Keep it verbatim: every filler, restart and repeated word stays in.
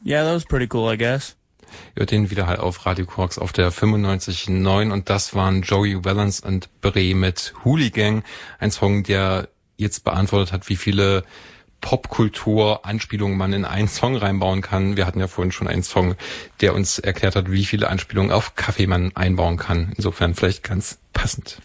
Yeah, that was pretty cool, I guess. Hört den wieder halt auf Radio Korax auf der fünfundneunzig Komma neun und das waren Joey Valance und Bre mit Hooligan. Ein Song, der jetzt beantwortet hat, wie viele Popkultur-Anspielungen man in einen Song reinbauen kann. Wir hatten ja vorhin schon einen Song, der uns erklärt hat, wie viele Anspielungen auf Kaffee man einbauen kann. Insofern vielleicht ganz passend.